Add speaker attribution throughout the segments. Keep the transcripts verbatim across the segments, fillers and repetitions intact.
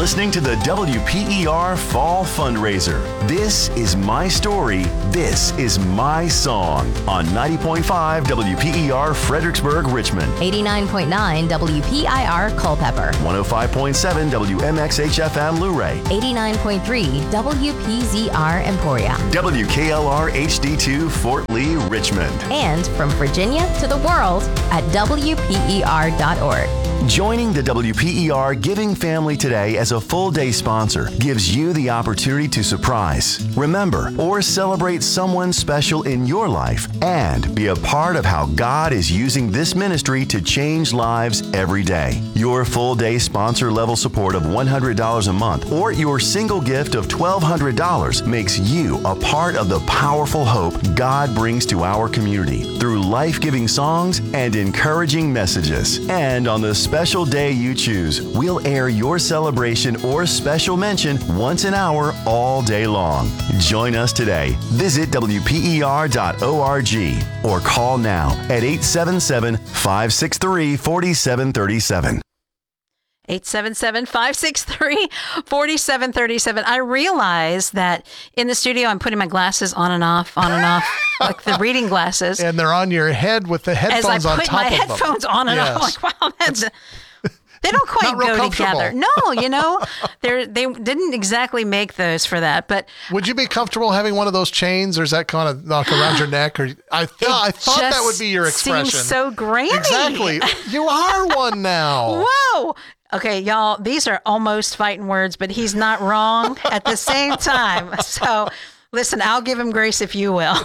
Speaker 1: listening to the W P E R Fall Fundraiser. This is my story. This is my song on ninety point five W P E R Fredericksburg, Richmond.
Speaker 2: eighty-nine point nine W P I R Culpeper.
Speaker 1: one oh five point seven W M X H F M Luray.
Speaker 2: eighty-nine point three W P Z R Emporia.
Speaker 1: W K L R H D two Fort Lee, Richmond.
Speaker 2: And from Virginia to the world at W P E R dot org.
Speaker 1: Joining the W P E R Giving Family today as a full-day sponsor gives you the opportunity to surprise, remember, or celebrate someone special in your life and be a part of how God is using this ministry to change lives every day. Your full-day sponsor level support of one hundred dollars a month or your single gift of twelve hundred dollars makes you a part of the powerful hope God brings to our community through life-giving songs and encouraging messages. And on the special day you choose, we'll air your celebration or special mention once an hour all day long. Join us today. Visit W P E R dot org or call now at eight seven seven, five six three, four seven three seven.
Speaker 3: eight seven seven, five six three, four seven three seven. I realize that in the studio, I'm putting my glasses on and off, on and off, like the reading glasses.
Speaker 4: And they're on your head with the headphones on top of them.
Speaker 3: As I put my headphones on and
Speaker 4: Yes.
Speaker 3: off, I'm like, wow, that's... They don't quite
Speaker 4: Not real
Speaker 3: go together.
Speaker 4: comfortable.
Speaker 3: No, you know, they they didn't exactly make those for that. But
Speaker 4: would you be comfortable having one of those chains, or is that kind of knock around your neck? Or I thought I thought that
Speaker 3: just
Speaker 4: would be your expression.
Speaker 3: Seems so granny.
Speaker 4: Exactly. You are one now.
Speaker 3: Whoa. Okay, y'all, these are almost fighting words, but he's not wrong at the same time. So listen, I'll give him grace if you will.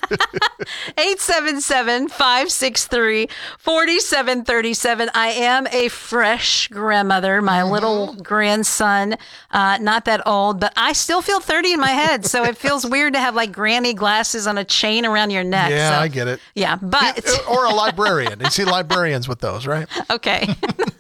Speaker 3: eight seven seven, five six three, four seven three seven. I am a fresh grandmother. My mm-hmm. little grandson, uh, not that old, but I still feel thirty in my head. So it feels weird to have like granny glasses on a chain around your neck.
Speaker 4: Yeah,
Speaker 3: so,
Speaker 4: I get it.
Speaker 3: Yeah, but...
Speaker 4: Or a librarian. You see librarians with those, right?
Speaker 3: Okay.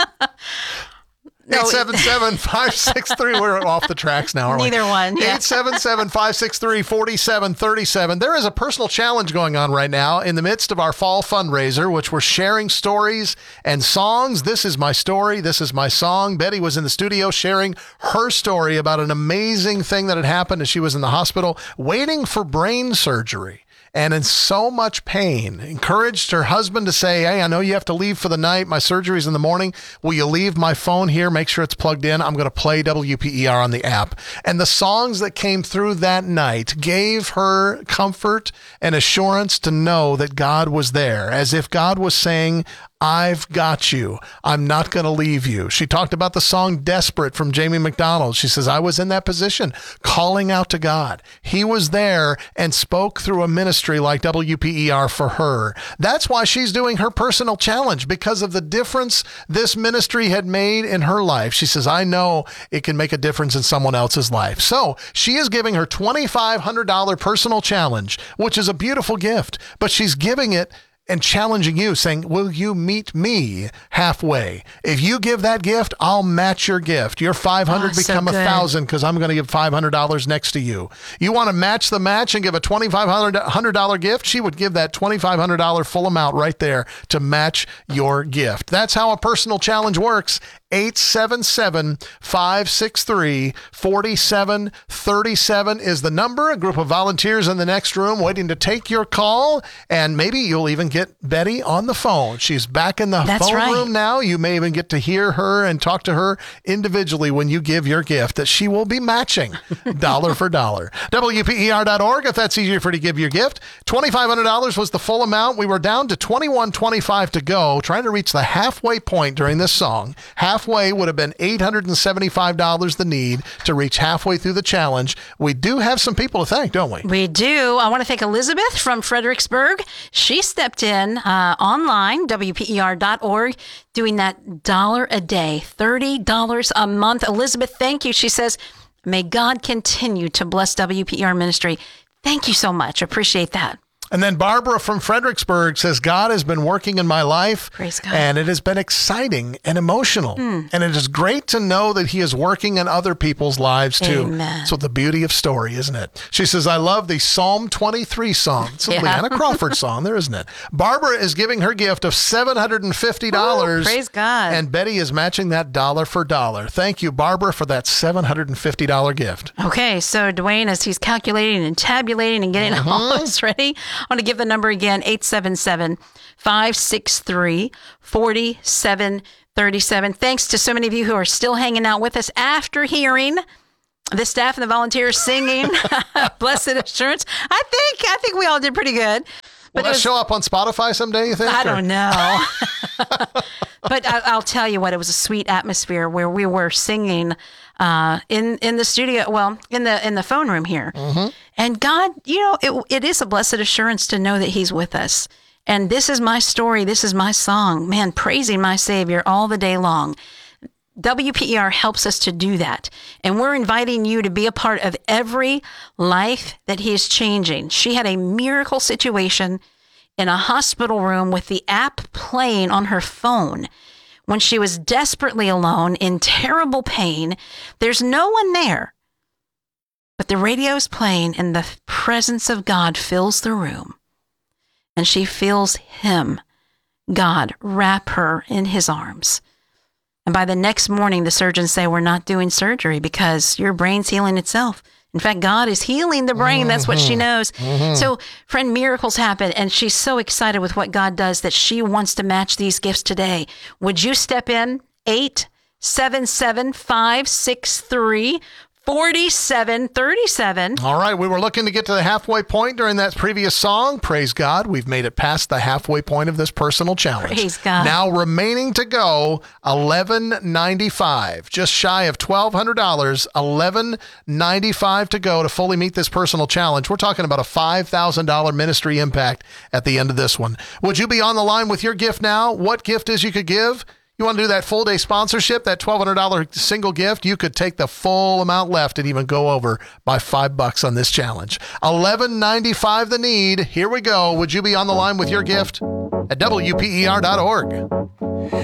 Speaker 4: eight seven seven, five six three. We're off the tracks now, aren't we?
Speaker 3: Neither one. Yeah.
Speaker 4: eight seven seven, five six three, four seven three seven. There is a personal challenge going on right now in the midst of our fall fundraiser, which we're sharing stories and songs. This is my story. This is my song. Betty was in the studio sharing her story about an amazing thing that had happened as she was in the hospital waiting for brain surgery. And in so much pain, encouraged her husband to say, hey, I know you have to leave for the night. My surgery's in the morning. Will you leave my phone here? Make sure it's plugged in. I'm going to play W P E R on the app. And the songs that came through that night gave her comfort and assurance to know that God was there, as if God was saying, I've got you. I'm not going to leave you. She talked about the song Desperate from Jamie McDonald. She says, I was in that position, calling out to God. He was there and spoke through a ministry like W P E R for her. That's why she's doing her personal challenge, because of the difference this ministry had made in her life. She says, I know it can make a difference in someone else's life. So she is giving her twenty-five hundred dollars personal challenge, which is a beautiful gift, but she's giving it and challenging you, saying, will you meet me halfway? If you give that gift, I'll match your gift. Your five hundred
Speaker 3: Oh, so
Speaker 4: become a
Speaker 3: good.
Speaker 4: thousand because I'm going to give five hundred dollars next to you. You want to match the match and give a twenty-five hundred dollars gift? She would give that twenty-five hundred dollars full amount right there to match your gift. That's how a personal challenge works. eight seven seven, five six three, four seven three seven is the number. A group of volunteers in the next room waiting to take your call, and maybe you'll even get Betty on the phone. She's back in the
Speaker 3: That's
Speaker 4: phone
Speaker 3: right.
Speaker 4: room now. You may even get to hear her and talk to her individually when you give your gift that she will be matching dollar for dollar. W P E R dot org if that's easier for you to give your gift. twenty-five hundred dollars was the full amount. We were down to twenty-one twenty-five to go, trying to reach the halfway point during this song. Halfway would have been eight hundred seventy-five dollars the need to reach halfway through the challenge. We do have some people to thank, don't we?
Speaker 3: We do. I want to thank Elizabeth from Fredericksburg. She stepped in uh, online, W P E R dot org, doing that dollar a day, thirty dollars a month. Elizabeth, thank you. She says, may God continue to bless W P E R ministry. Thank you so much. Appreciate that.
Speaker 4: And then Barbara from Fredericksburg says, God has been working in my life.
Speaker 3: Praise God.
Speaker 4: And it has been exciting and emotional. Mm. And it is great to know that he is working in other people's lives too.
Speaker 3: Amen.
Speaker 4: So the beauty of story, isn't it? She says, I love the Psalm twenty-three song. It's a yeah. Leanna Crawford song there, isn't it? Barbara is giving her gift of seven hundred fifty dollars.
Speaker 3: Ooh, praise God.
Speaker 4: And Betty is matching that dollar for dollar. Thank you, Barbara, for that seven hundred fifty dollars gift.
Speaker 3: Okay, so Dwayne, as he's calculating and tabulating and getting mm-hmm. all this ready, I want to give the number again, eight seven seven, five six three, four seven three seven. Thanks to so many of you who are still hanging out with us after hearing the staff and the volunteers singing Blessed Assurance. I think I think we all did pretty good.
Speaker 4: Will that was, show up on Spotify someday, you think?
Speaker 3: I
Speaker 4: or?
Speaker 3: don't know. But I, I'll tell you what, it was a sweet atmosphere where we were singing uh, in in the studio, well, in the in the phone room here. Mm-hmm. And God, you know, it it is a blessed assurance to know that he's with us. And this is my story. This is my song. Man, praising my Savior all the day long. W P E R helps us to do that. And we're inviting you to be a part of every life that he is changing. She had a miracle situation in a hospital room with the app playing on her phone when she was desperately alone in terrible pain. There's no one there, but the radio's playing and the presence of God fills the room. And she feels him, God, wrap her in his arms. And by the next morning, the surgeons say, we're not doing surgery because your brain's healing itself. In fact, God is healing the brain. Mm-hmm. That's what she knows. Mm-hmm. So, friend, miracles happen. And she's so excited with what God does that she wants to match these gifts today. Would you step in? eight seven seven, five six three, four seven three seven.
Speaker 4: All right, we were looking to get to the halfway point during that previous song. Praise God, we've made it past the halfway point of this personal challenge.
Speaker 3: Praise God.
Speaker 4: Now remaining to go, eleven ninety-five, just shy of twelve hundred dollars, eleven ninety-five to go to fully meet this personal challenge. We're talking about a five thousand dollars ministry impact at the end of this one. Would you be on the line with your gift now? What gift is you could give? You want to do that full day sponsorship, that twelve hundred dollars single gift? You could take the full amount left and even go over by five bucks on this challenge. eleven ninety-five the need. Here we go. Would you be on the line with your gift? At W P E R dot org.